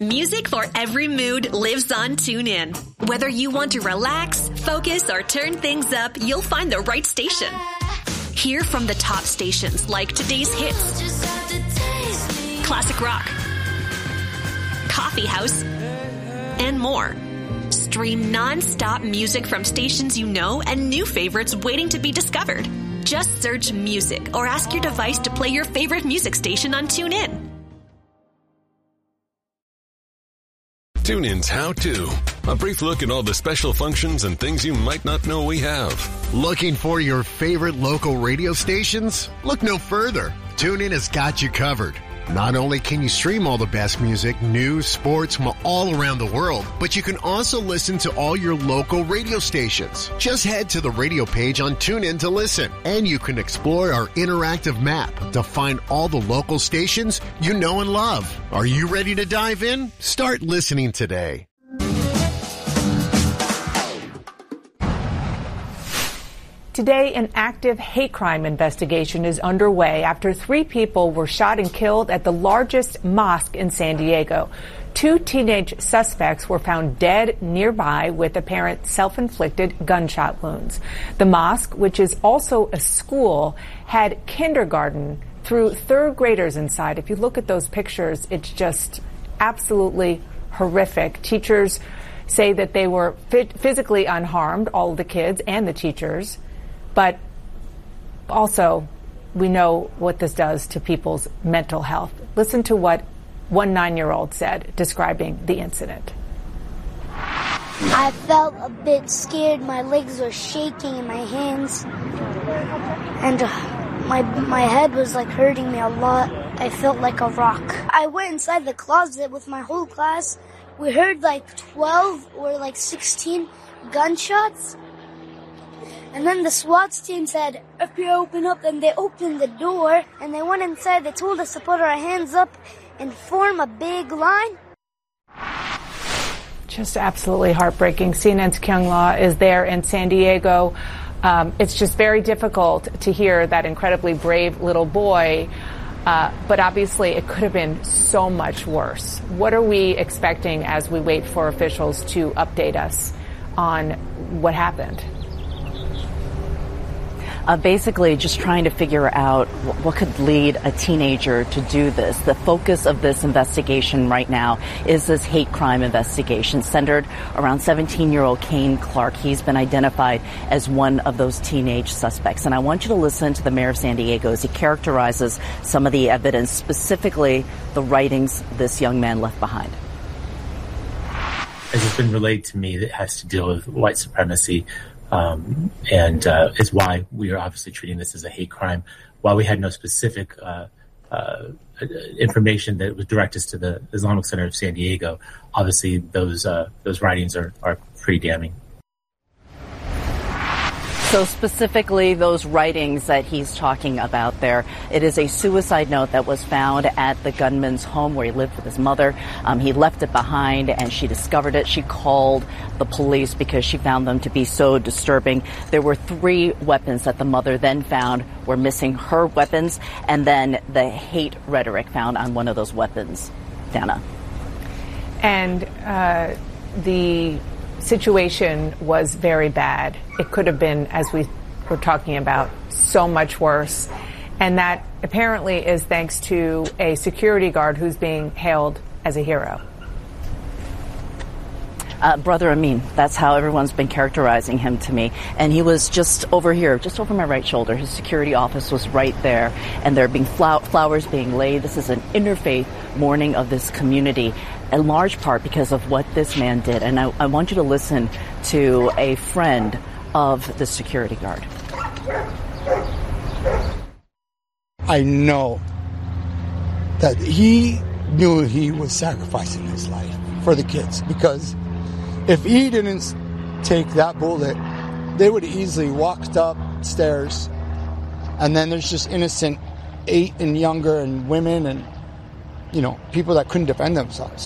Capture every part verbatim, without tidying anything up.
Music for every mood lives on TuneIn. Whether you want to relax, focus, or turn things up, you'll find the right station. Hear from the top stations like today's hits, classic rock, coffee house, and more. Stream non-stop music from stations you know and new favorites waiting to be discovered. Just search music or ask your device to play your favorite music station on TuneIn. TuneIn's How To. A brief look at all the special functions and things you might not know we have. Looking for your favorite local radio stations? Look no further. TuneIn has got you covered. Not only can you stream all the best music, news, sports from all around the world, but you can also listen to all your local radio stations. Just head to the radio page on TuneIn to listen, and you can explore our interactive map to find all the local stations you know and love. Are you ready to dive in? Start listening today. Today, an active hate crime investigation is underway after three people were shot and killed at the largest mosque in San Diego. Two teenage suspects were found dead nearby with apparent self-inflicted gunshot wounds. The mosque, which is also a school, had kindergarten through third graders inside. If you look at those pictures, it's just absolutely horrific. Teachers say that they were physically unharmed, all of the kids and the teachers. But also, we know what this does to people's mental health. Listen to what one nine-year-old said describing the incident. I felt a bit scared. My legs were shaking in my hands. And uh, my my head was like hurting me a lot. I felt like a rock. I went inside the closet with my whole class. We heard like twelve or like sixteen gunshots. And then the SWAT team said, if you open up, and they opened the door, and they went inside. They told us to put our hands up and form a big line. Just absolutely heartbreaking. C N N's Kyung Lah is there in San Diego. Um, it's just very difficult to hear that incredibly brave little boy, uh, but obviously it could have been so much worse. What are we expecting as we wait for officials to update us on what happened? Uh, basically just trying to figure out what could lead a teenager to do this. The focus of this investigation right now is this hate crime investigation centered around seventeen-year-old Kane Clark. He's been identified as one of those teenage suspects. And I want you to listen to the mayor of San Diego as he characterizes some of the evidence, specifically the writings this young man left behind. As it's been relayed to me, it has to deal with white supremacy. Um, and uh, is why we are obviously treating this as a hate crime. While we had no specific uh, uh, information that would direct us to the Islamic Center of San Diego, obviously those uh, those writings are, are pretty damning. So specifically those writings that he's talking about there, it is a suicide note that was found at the gunman's home where he lived with his mother. Um, he left it behind and she discovered it. She called the police because she found them to be so disturbing. There were three weapons that the mother then found were missing her weapons, and then the hate rhetoric found on one of those weapons. Dana. And uh, the situation was very bad. It could have been, as we were talking about, so much worse. And that apparently is thanks to a security guard who's being hailed as a hero. Uh, Brother Amin, that's how everyone's been characterizing him to me. And he was just over here, just over my right shoulder. His security office was right there. And there being flow- flowers being laid. This is an interfaith mourning of this community, in large part because of what this man did. And I, I want you to listen to a friend of the security guard. I know that he knew he was sacrificing his life for the kids, because if he didn't take that bullet, they would have easily walked upstairs, and then there's just innocent eight and younger and women and, you know, people that couldn't defend themselves.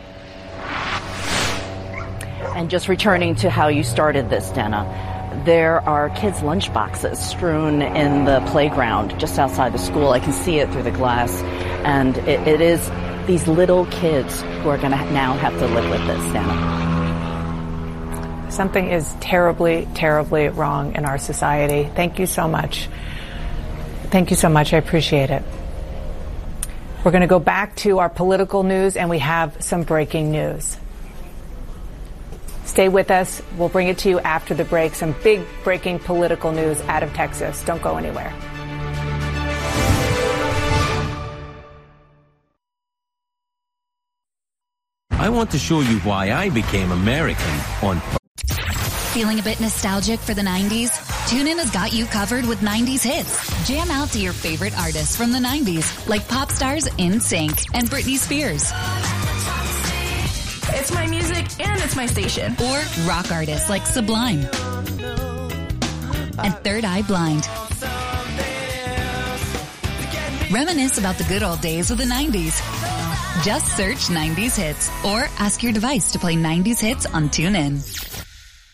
And just returning to how you started this, Dana, there are kids' lunch boxes strewn in the playground just outside the school. I can see it through the glass, and it, it is these little kids who are going to now have to live with this now. Something is terribly, terribly wrong in our society. Thank you so much. Thank you so much. I appreciate it. We're going to go back to our political news, and we have some breaking news. Stay with us. We'll bring it to you after the break. Some big breaking political news out of Texas. Don't go anywhere. I want to show you why I became American on Feeling a bit nostalgic for the nineties? TuneIn has got you covered with nineties hits. Jam out to your favorite artists from the nineties, like pop stars NSYNC and Britney Spears. It's my music and it's my station. Or rock artists like Sublime and Third Eye Blind. Reminisce about the good old days of the nineties. Just search nineties hits or ask your device to play nineties hits on TuneIn.